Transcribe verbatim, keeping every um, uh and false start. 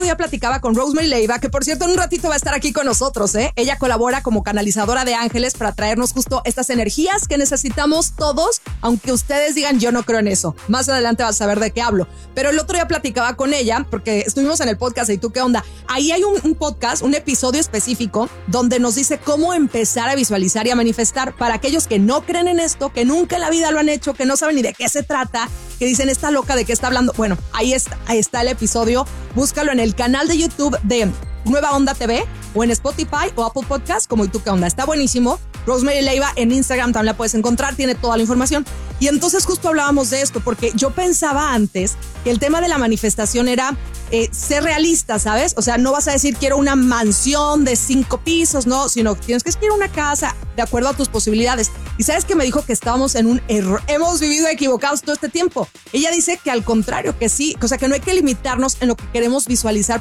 día platicaba con Rosemary Leiva, que por cierto en un ratito va a estar aquí con nosotros, ¿eh? Ella colabora como canalizadora de ángeles para traernos justo estas energías que necesitamos todos, aunque ustedes digan yo no creo en eso. Más adelante vas a saber de qué hablo. Pero el otro día platicaba con ella, porque estuvimos en el podcast, ¿y tú qué onda? Ahí hay un, un podcast, un episodio específico, donde nos dice cómo empezar a visualizar y a manifestar para aquellos que no creen en esto, que nunca en la vida lo han hecho, que no saben ni de qué se trata, que dicen, está loca, ¿de qué está hablando? Bueno, ahí está, ahí está el episodio. Búscalo en el canal de YouTube de Nueva Onda T V o en Spotify o Apple Podcast como ¿y tú qué onda? Está buenísimo. Rosemary Leiva en Instagram también la puedes encontrar, tiene toda la información. Y entonces justo hablábamos de esto, porque yo pensaba antes que el tema de la manifestación era eh, ser realista, ¿sabes? O sea, no vas a decir quiero una mansión de cinco pisos, no, sino tienes que quiero una casa de acuerdo a tus posibilidades. Y ¿sabes qué me dijo? Que estábamos en un error, hemos vivido equivocados todo este tiempo. Ella dice que al contrario, que sí, o sea, que no hay que limitarnos en lo que queremos visualizar,